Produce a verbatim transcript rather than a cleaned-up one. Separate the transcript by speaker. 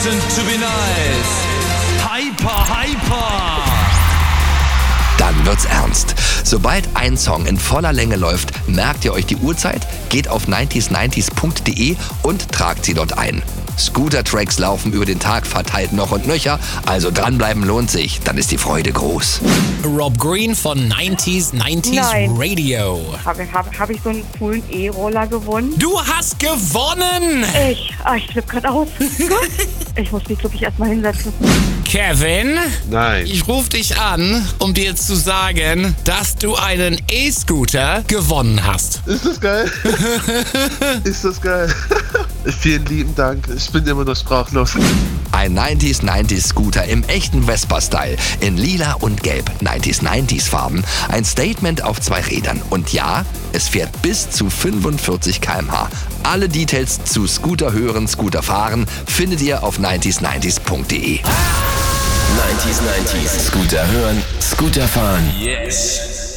Speaker 1: Reason to be nice. Hyper, hyper.
Speaker 2: Dann wird's ernst. Sobald ein Song in voller Länge läuft, merkt ihr euch die Uhrzeit, geht auf neunzig neunzig punkt de und tragt sie dort ein. Scooter-Tracks laufen über den Tag verteilt noch und nöcher, also dranbleiben lohnt sich, dann ist die Freude groß.
Speaker 3: Rob Green von neunzig neunzig
Speaker 4: Nein.
Speaker 3: Radio.
Speaker 4: Habe hab, hab ich so einen coolen E-Roller gewonnen?
Speaker 3: Du hast gewonnen!
Speaker 4: Ich, ah, ich flippe gerade aus. Ich muss mich wirklich erstmal hinsetzen.
Speaker 3: Kevin,
Speaker 5: Nein.
Speaker 3: ich rufe dich an, um dir zu sagen, dass du einen E-Scooter gewonnen hast.
Speaker 5: Ist das geil? Ist das geil? Vielen lieben Dank. Ich bin immer noch sprachlos.
Speaker 2: Ein neunzig neunzig Scooter im echten Vespa-Style, in lila und gelb, neunzig neunzig Farben, ein Statement auf zwei Rädern. Und ja, es fährt bis zu fünfundvierzig Kilometer pro Stunde. Alle Details zu Scooter hören, Scooter fahren findet ihr auf neunzig neunzig punkt de.
Speaker 6: neunzig neunzig. Scooter hören, Scooter fahren.
Speaker 1: Yes.